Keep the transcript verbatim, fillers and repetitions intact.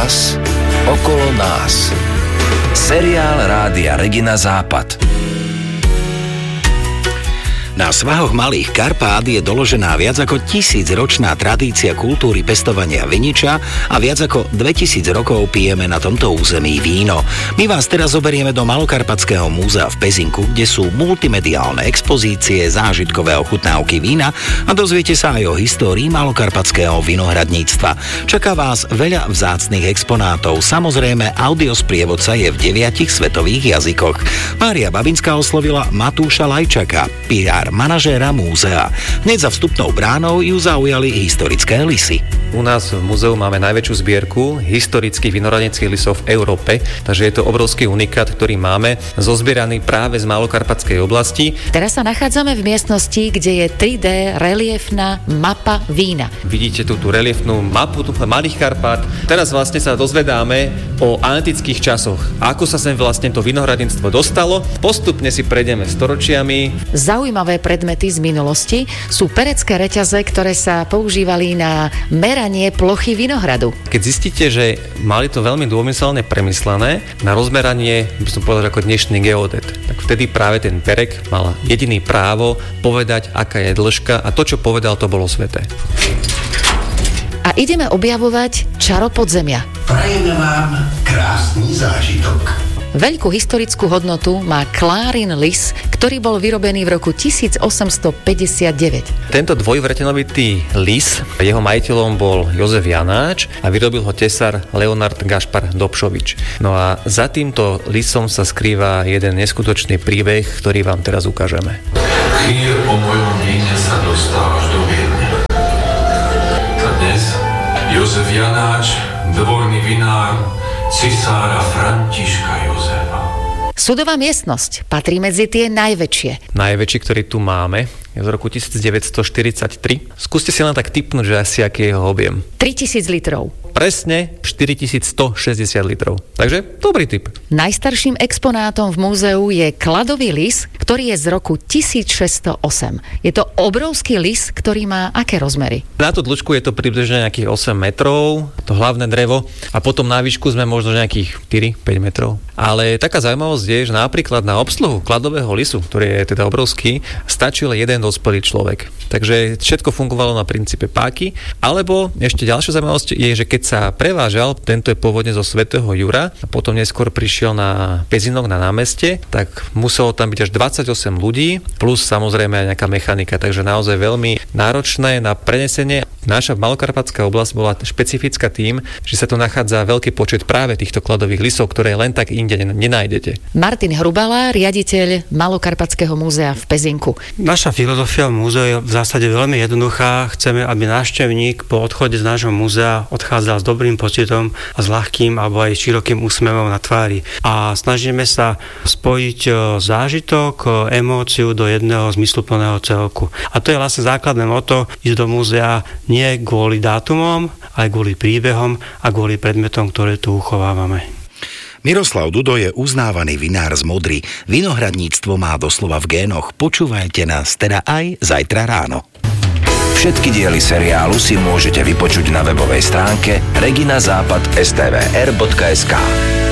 nás, okolo nás. Seriál Rádia Regina Západ. Na svahoch Malých Karpát je doložená viac ako tisícročná tradícia kultúry pestovania viniča a viac ako dvetisíc rokov pijeme na tomto území víno. My vás teraz zoberieme do Malokarpatského múzea v Pezinku, kde sú multimediálne expozície, zážitkové ochutnávky vína a dozviete sa aj o histórii malokarpatského vinohradníctva. Čaká vás veľa vzácnych exponátov, samozrejme audiosprievodca je v deviatich svetových jazykoch. Mária Babinská oslovila Matúša Lajčaka, pé er manažéra múzea. Hneď za vstupnou bránou ju zaujali historické lisy. U nás v múzeu máme najväčšiu zbierku historických vinohradníckych lisov v Európe, takže je to obrovský unikát, ktorý máme zozbieraný práve z Malokarpatskej oblasti. Teraz sa nachádzame v miestnosti, kde je tri dé reliefná mapa vína. Vidíte tú, tú reliefnú mapu Malých Karpát. Teraz vlastne sa dozvedáme o antických časoch. Ako sa sem vlastne to vinohradníctvo dostalo. Postupne si prejdeme storočiami. Zaujímavé predmety z minulosti sú perecké reťaze, ktoré sa používali na meranie plochy vinohradu. Keď zistíte, že mali to veľmi dômyselne premyslené na rozmeranie, by som povedal ako dnešný geodet, tak vtedy práve ten perek mal jediný právo povedať, aká je dĺžka a to, čo povedal, to bolo sväté. A ideme objavovať čaro podzemia. Prajeme vám krásny zážitok. Veľkú historickú hodnotu má Klárin lis, ktorý bol vyrobený v roku tisíc osemsto päťdesiatdeväť. Tento dvojvretenovitý lis, jeho majiteľom bol Jozef Janáč a vyrobil ho tesár Leonard Gašpar Dobšovič. No a za týmto lisom sa skrýva jeden neskutočný príbeh, ktorý vám teraz ukážeme. Chýr o mojom víne sa dostal až do Viedne. A dnes Jozef Janáč, dvorný vinár cisára Františka Jozefa. Súdová miestnosť patrí medzi tie najväčšie. Najväčší, ktorý tu máme, je z roku devätnásťstoštyridsaťtri. Skúste si len tak tipnúť, že asi aký je jeho objem. tritisíc litrov. Presne štyritisícstošesťdesiat litrov. Takže dobrý tip. Najstarším exponátom v múzeu je kladový lis, ktorý je z roku tisícšesťstoosem. Je to obrovský lis, ktorý má aké rozmery? Na tú dĺžku je to približne nejakých osem metrov, to hlavné drevo, a potom na výšku sme možno nejakých štyri päť metrov. Ale taká zaujímavosť je, že napríklad na obsluhu kladového lisu, ktorý je teda obrovský, stačil jeden dospelý človek. Takže všetko fungovalo na princípe páky. Alebo ešte ďalšia zaujímavosť je, že keď sa prevážal, tento je pôvodne zo Svätého Jura a potom neskôr prišiel na Pezinok na námestie, tak muselo tam byť až dvadsaťosem ľudí, plus samozrejme aj nejaká mechanika, takže naozaj veľmi náročné na prenesenie. Naša Malokarpatská oblasť bola špecifická tým, že sa tu nachádza veľký počet práve týchto kladových lisov, ktoré len tak inde nenájdete. Martin Hrubala, riaditeľ Malokarpatského múzea v Pezinku. Naša filozofia v múzeu je v zásade veľmi jednoduchá. Chceme, aby návštevník po odchode z nášho múzea odchádzal s dobrým pocitom a s ľahkým alebo aj širokým úsmevom na tvári. A snažíme sa spojiť zážitok, emóciu do jedného zmysluplného celku. A to je vlastne základné motto ísť do múzea nie kvôli dátumom, ale kvôli príbehom a kvôli predmetom, ktoré tu uchovávame. Miroslav Dudo je uznávaný vinár z Modry. Vinohradníctvo má doslova v génoch. Počúvajte nás teda aj zajtra ráno. Všetky diely seriálu si môžete vypočuť na webovej stránke regina západ bodka es té vé er bodka es ká.